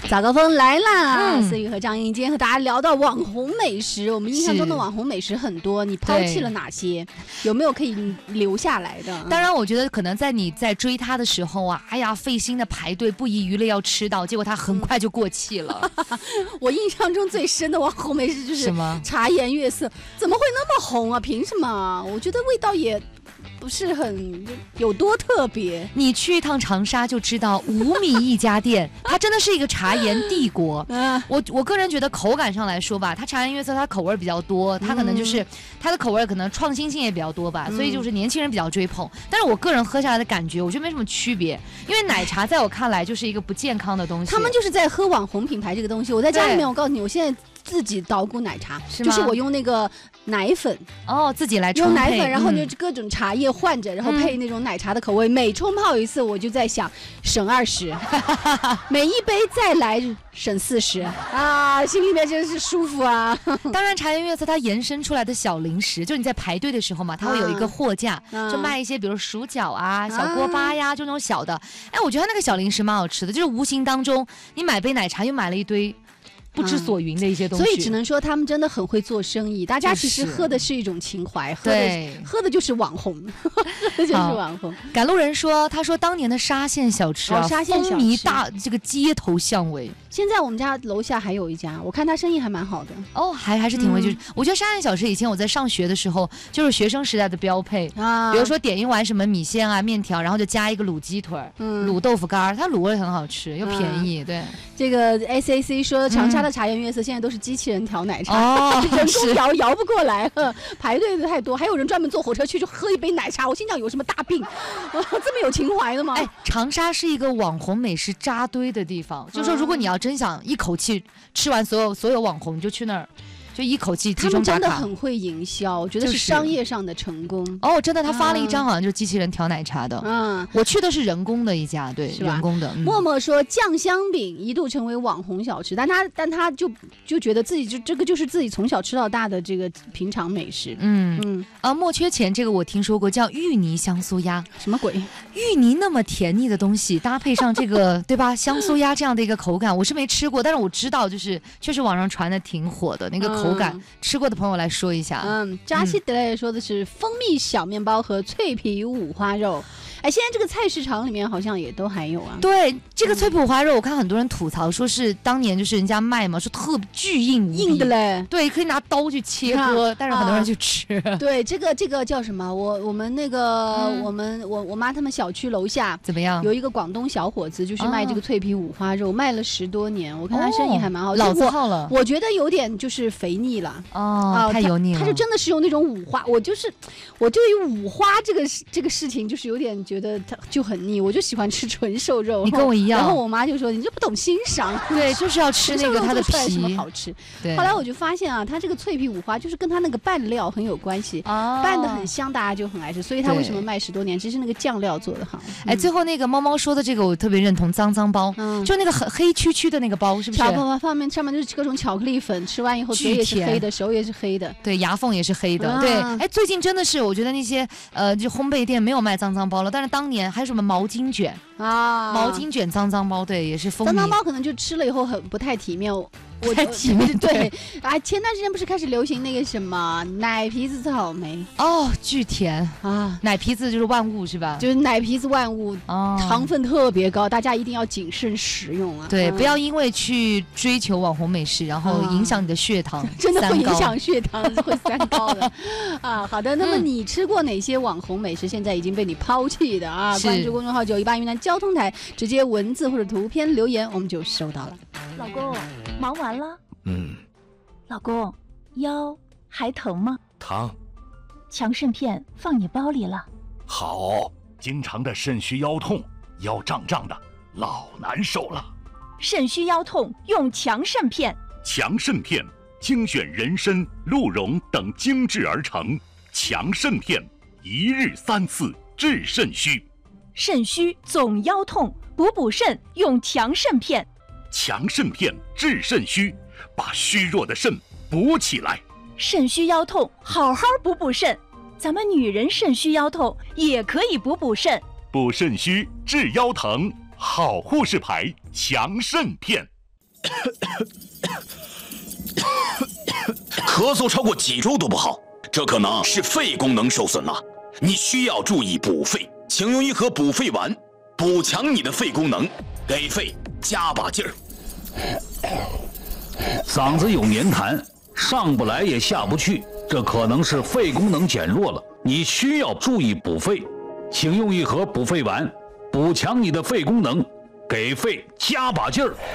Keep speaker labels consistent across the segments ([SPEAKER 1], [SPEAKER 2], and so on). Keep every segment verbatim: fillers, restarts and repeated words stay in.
[SPEAKER 1] 早高峰来啦！思雨和张英今天和大家聊到网红美食，我们印象中的网红美食很多，你抛弃了哪些？有没有可以留下来的？
[SPEAKER 2] 当然，我觉得可能在你在追他的时候啊，哎呀，费心的排队，不遗余力要吃到，结果他很快就过气了。
[SPEAKER 1] 我印象中最深的网红美食就是
[SPEAKER 2] 什么？
[SPEAKER 1] 茶颜悦色，怎么会那么红啊？凭什么？我觉得味道也不是很有多特别。
[SPEAKER 2] 你去一趟长沙就知道，五米一家店，它真的是一个茶颜帝国。嗯、我我个人觉得口感上来说吧，它茶颜悦色，它口味比较多，它可能就是、嗯、它的口味可能创新性也比较多吧，嗯、所以就是年轻人比较追捧。但是我个人喝下来的感觉，我觉得没什么区别，因为奶茶在我看来就是一个不健康的东西。
[SPEAKER 1] 他们就是在喝网红品牌这个东西。我在家里面，我告诉你，我现在自己捣鼓奶茶，是就是我用那个奶粉
[SPEAKER 2] 哦，自己来冲
[SPEAKER 1] 用奶粉，然后就各种茶叶换着，嗯、然后配那种奶茶的口味。每冲泡一次，我就在想省二十，每一杯再来省四十啊，心里面真是舒服啊。
[SPEAKER 2] 当然，茶颜悦色它延伸出来的小零食，就你在排队的时候嘛，它会有一个货架，啊、就卖一些，比如薯角啊、小锅巴呀，啊、就那种小的。哎，我觉得那个小零食蛮好吃的，就是无形当中你买杯奶茶又买了一堆不知所云的一些东西、嗯，
[SPEAKER 1] 所以只能说他们真的很会做生意。大家其实喝的是一种情怀，喝的喝的就是网红，喝的就是网红。
[SPEAKER 2] 赶路人说，他说当年的沙县小吃啊，
[SPEAKER 1] 哦、沙县小吃
[SPEAKER 2] 风靡大这个街头巷尾。
[SPEAKER 1] 现在我们家楼下还有一家，我看他生意还蛮好的
[SPEAKER 2] 哦，还还是挺会就是、嗯。我觉得沙县小吃以前我在上学的时候就是学生时代的标配啊，比如说点一碗什么米线啊、面条，然后就加一个卤鸡腿、嗯、卤豆腐干，它卤味很好吃又便宜。嗯、对，
[SPEAKER 1] 这个 S A C 说长沙的茶颜悦色现在都是机器人调奶茶，哦、人工摇摇不过来，排队的太多，还有人专门坐火车去就喝一杯奶茶。我心想有什么大病，这么有情怀的吗？
[SPEAKER 2] 哎，长沙是一个网红美食扎堆的地方，嗯、就是说如果你要真想一口气吃完所有所有网红，你就去那儿。就一口气集中打卡，
[SPEAKER 1] 他们真的很会营销，我觉得是商业上的成功。
[SPEAKER 2] 就是、哦，真的，他发了一张好像就是机器人调奶茶的。嗯，我去的是人工的一家，对，人工的。嗯、
[SPEAKER 1] 默默说酱香饼一度成为网红小吃，但他但他就就觉得自己就这个就是自己从小吃到大的这个平常美食。
[SPEAKER 2] 嗯嗯啊，莫缺钱这个我听说过，叫芋泥香酥鸭，
[SPEAKER 1] 什么鬼？
[SPEAKER 2] 芋泥那么甜腻的东西，搭配上这个对吧香酥鸭这样的一个口感，我是没吃过，但是我知道就是确实网上传的挺火的那个口感。口感、嗯、吃过的朋友来说一下。
[SPEAKER 1] 嗯，扎西德莱说的是蜂蜜小面包和脆皮五花肉。哎，现在这个菜市场里面好像也都还有啊。
[SPEAKER 2] 对，这个脆皮五花肉，我看很多人吐槽说是当年就是人家卖嘛，说特巨硬无比，
[SPEAKER 1] 硬的嘞。
[SPEAKER 2] 对，可以拿刀去切割，啊、但是很多人去吃。
[SPEAKER 1] 啊、对，这个这个叫什么？我我们那个、嗯、我们我我妈他们小区楼下
[SPEAKER 2] 怎么样？
[SPEAKER 1] 有一个广东小伙子，就是卖这个脆皮五花肉，哦、卖了十多年，我看他生意还蛮好。
[SPEAKER 2] 哦、老字号了。
[SPEAKER 1] 我觉得有点就是肥腻了。
[SPEAKER 2] 哦，啊、太油腻了。
[SPEAKER 1] 他就真的是用那种五花，我就是我对于五花这个这个事情就是有点觉得它就很腻，我就喜欢吃纯瘦肉。
[SPEAKER 2] 你跟我一样。
[SPEAKER 1] 然后我妈就说你这不懂欣赏。
[SPEAKER 2] 对，就是要吃那个它的皮。
[SPEAKER 1] 什么好吃？对。后来我就发现啊，它这个脆皮五花就是跟它那个拌料很有关系，哦、拌得很香，大家就很爱吃。所以它为什么卖十多年？其实那个酱料做得好。
[SPEAKER 2] 哎，最后那个猫猫说的这个我特别认同，脏脏包，嗯、就那个很黑黢黢的那个包，是不是？
[SPEAKER 1] 巧克力上面上面就是各种巧克力粉，吃完以后嘴也是黑的，手也是黑的，
[SPEAKER 2] 对，牙缝也是黑的。啊、对，哎，最近真的是我觉得那些呃就烘焙店没有卖脏脏包了，但是当年还有什么毛巾卷啊，毛巾卷脏脏包，对，也是风靡。
[SPEAKER 1] 脏脏包可能就吃了以后很不太体面。
[SPEAKER 2] 我太体面。
[SPEAKER 1] 对啊，前段时间不是开始流行那个什么奶皮子草莓
[SPEAKER 2] 哦，巨甜啊！奶皮子就是万物是吧？
[SPEAKER 1] 就是奶皮子万物，哦、糖分特别高，大家一定要谨慎食用啊！
[SPEAKER 2] 对，嗯、不要因为去追求网红美食，然后影响你的血糖，啊、
[SPEAKER 1] 真的会影响血糖，会三高的啊！好的，那么你吃过哪些网红美食？现在已经被你抛弃的啊？关注公众号九一八云南交通台，直接文字或者图片留言，我们就收到了。
[SPEAKER 3] 老公，忙完了？
[SPEAKER 4] 嗯。
[SPEAKER 3] 老公，腰还疼吗？
[SPEAKER 4] 疼。
[SPEAKER 3] 强肾片放你包里了。
[SPEAKER 4] 好，经常的肾虚腰痛，腰胀胀的，老难受了。
[SPEAKER 3] 肾虚腰痛用强肾片。
[SPEAKER 4] 强肾片精选人参、鹿茸等精制而成，强肾片一日三次治肾虚。
[SPEAKER 3] 肾虚总腰痛，补补肾用强肾片。
[SPEAKER 4] 强肾片治肾虚，把虚弱的肾补起来。
[SPEAKER 3] 肾虚腰痛，好好补补肾。咱们女人肾虚腰痛也可以补补肾。
[SPEAKER 4] 补肾虚治腰疼，好护士牌强肾片。
[SPEAKER 5] 咳嗽超过几周都不好，这可能是肺功能受损了，你需要注意补肺，请用一盒补肺丸，补强你的肺功能，给肺加把劲儿。
[SPEAKER 6] 嗓子有黏痰，上不来也下不去，这可能是肺功能减弱了，你需要注意补肺，请用一盒补肺丸，补强你的肺功能，给肺加把劲儿。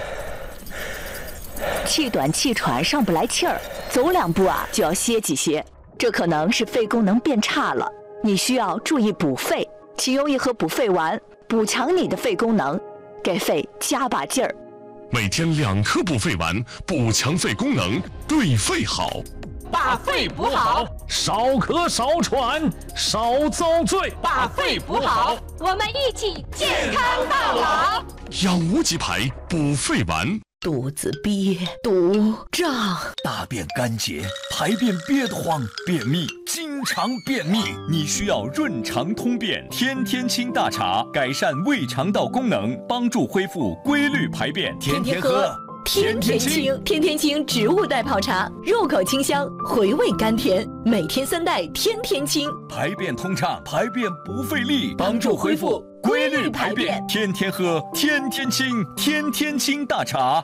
[SPEAKER 3] 气短气喘，上不来气儿，走两步啊就要歇几歇，这可能是肺功能变差了，你需要注意补肺，请用一盒补肺丸，补强你的肺功能，给肺加把劲儿。
[SPEAKER 7] 每天两颗补肺丸，补强肺功能，对肺好。
[SPEAKER 8] 把肺补好，
[SPEAKER 6] 少咳少喘，少遭罪。
[SPEAKER 8] 把肺补好，我们一起健康到老。
[SPEAKER 7] 养无极牌补肺丸。
[SPEAKER 9] 肚子憋、肚胀、
[SPEAKER 10] 大便干结、排便憋得慌、便秘，经常便秘，你需要润肠通便天天清大茶，改善胃肠道功能，帮助恢复规律排便。天天喝
[SPEAKER 9] 天天清，天天清植物代泡茶，入口清香，回味甘甜，每天三袋天天清，
[SPEAKER 10] 排便通畅，排便不费力，帮助恢复规律排便。天天喝天天清，天天清大茶。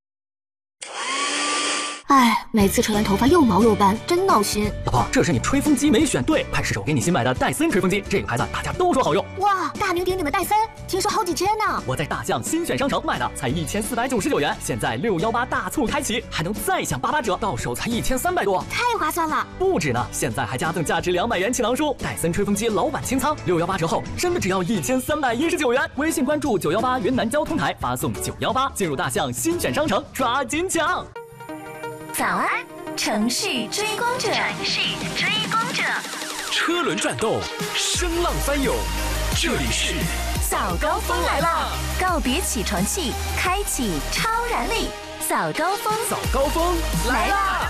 [SPEAKER 11] 哎，每次吹完头发又毛又斑，真闹心。
[SPEAKER 12] 老婆，这是你吹风机没选对，快试试我给你新买的戴森吹风机，这个牌子大家都说好用。
[SPEAKER 11] 哇，大名鼎鼎的戴森，听说好几千呢。
[SPEAKER 12] 我在大象新选商城买的，才一千四百九十九元，现在六幺八大促开启，还能再享八八折，到手才一千三百多，
[SPEAKER 11] 太划算了。
[SPEAKER 12] 不止呢，现在还加赠价值两百元启囊书，戴森吹风机老板清仓，六幺八折后真的只要一千三百一十九元。微信关注九幺八云南交通台，发送九幺八进入大象新选商城，抓紧抢。
[SPEAKER 11] 早安，城市追光者，
[SPEAKER 8] 城市追光者，
[SPEAKER 7] 车轮转动，声浪翻涌，这里是
[SPEAKER 11] 早高峰来了，告别起床气，开启超燃力，早高峰，
[SPEAKER 7] 早高峰来啦！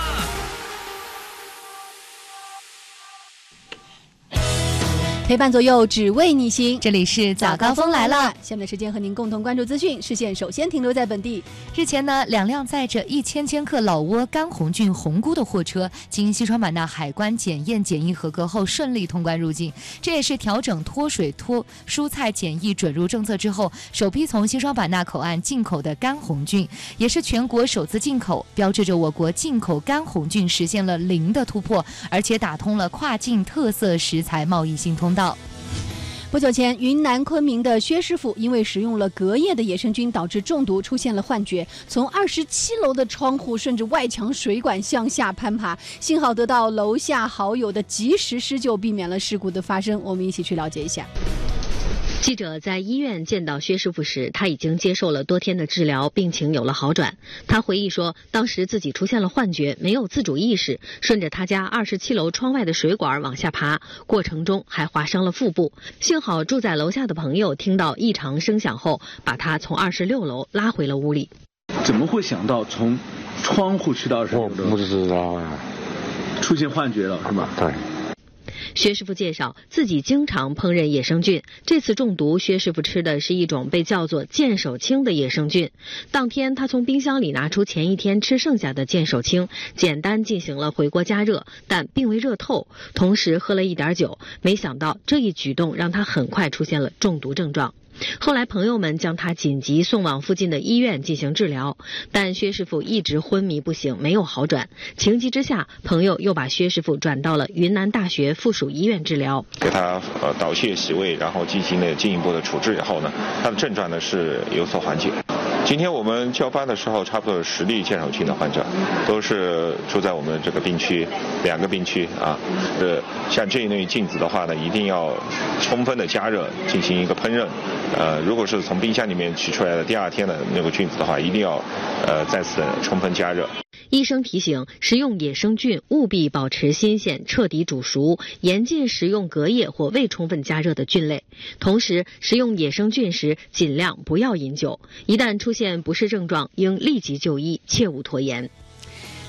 [SPEAKER 1] 陪伴左右，只为你行。
[SPEAKER 2] 这里是早高峰来了，
[SPEAKER 1] 下面的时间和您共同关注资讯。视线首先停留在本地。
[SPEAKER 2] 日前呢，两辆载着一千千克老挝干红菌红菇的货车，经西双版纳海关检验检疫合格后，顺利通关入境。这也是调整脱水脱蔬菜检疫准入政策之后，首批从西双版纳口岸进口的干红菌，也是全国首次进口，标志着我国进口干红菌实现了零的突破，而且打通了跨境特色食材贸易新通道。
[SPEAKER 1] 不久前，云南昆明的薛师傅因为食用了隔夜的野生菌，导致中毒，出现了幻觉，从二十七楼的窗户顺着外墙水管向下攀爬，幸好得到楼下好友的及时施救，避免了事故的发生。我们一起去了解一下。
[SPEAKER 13] 记者在医院见到薛师傅时，他已经接受了多天的治疗，病情有了好转。他回忆说，当时自己出现了幻觉，没有自主意识，顺着他家二十七楼窗外的水管往下爬，过程中还划伤了腹部。幸好住在楼下的朋友听到异常声响后，把他从二十六楼拉回了屋里。
[SPEAKER 14] 怎么会想到从窗户去到二十六楼？
[SPEAKER 15] 我不知道啊，
[SPEAKER 14] 出现幻觉了是吧？
[SPEAKER 15] 对。
[SPEAKER 13] 薛师傅介绍，自己经常烹饪野生菌，这次中毒，薛师傅吃的是一种被叫做剑手青的野生菌。当天，他从冰箱里拿出前一天吃剩下的剑手青，简单进行了回锅加热，但并未热透，同时喝了一点酒。没想到这一举动让他很快出现了中毒症状。后来朋友们将他紧急送往附近的医院进行治疗，但薛师傅一直昏迷不醒，没有好转。情急之下，朋友又把薛师傅转到了云南大学附属医院治疗，
[SPEAKER 16] 给他呃导泻洗胃，然后进行了进一步的处置以后呢，他的症状呢是有所缓解。今天我们交班的时候，差不多有十例剑手青的患者，都是住在我们这个病区，两个病区啊。呃，像这一类菌子的话呢，一定要充分的加热进行一个烹饪。呃，如果是从冰箱里面取出来的第二天的那个菌子的话，一定要呃再次充分加热。
[SPEAKER 13] 医生提醒，食用野生菌务必保持新鲜，彻底煮熟，严禁食用隔夜或未充分加热的菌类。同时，食用野生菌时尽量不要饮酒，一旦出现不适症状，应立即就医，切勿拖延。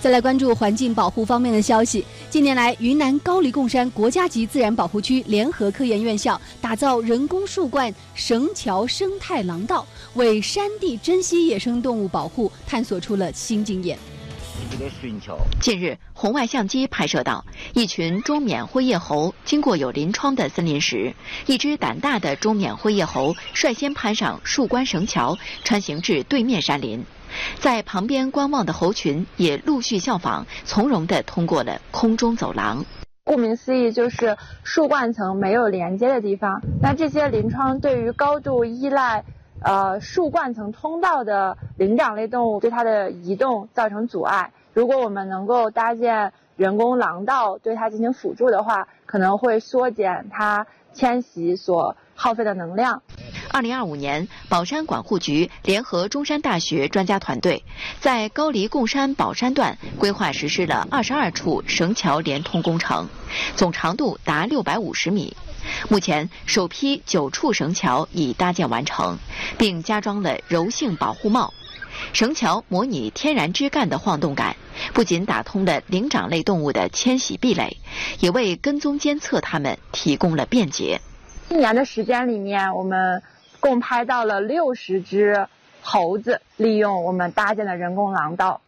[SPEAKER 1] 再来关注环境保护方面的消息。近年来，云南高黎贡山国家级自然保护区联合科研院校打造人工树冠绳桥生态廊道，为山地珍稀野生动物保护探索出了新经验。
[SPEAKER 15] 近日，红外相机拍摄到一群中缅灰叶猴经过有临窗的森林时，一只胆大的中缅灰叶猴率先攀上树冠绳桥，穿行至对面山林。在旁边观望的猴群也陆续效仿，从容地通过了空中走廊。
[SPEAKER 17] 顾名思义，就是树冠层没有连接的地方。那这些临窗对于高度依赖呃树冠层通道的灵长类动物，对它的移动造成阻碍。如果我们能够搭建人工廊道对它进行辅助的话，可能会缩减它迁徙所耗费的能量。
[SPEAKER 15] 二零二五年，宝山管护局联合中山大学专家团队，在高黎贡山宝山段规划实施了二十二处绳桥连通工程，总长度达六百五十米。目前，首批九处绳桥已搭建完成，并加装了柔性保护帽。绳桥模拟天然枝干的晃动感，不仅打通了灵长类动物的迁徙壁垒，也为跟踪监测它们提供了便捷。
[SPEAKER 17] 一年的时间里面，我们共拍到了六十只猴子利用我们搭建的人工廊道。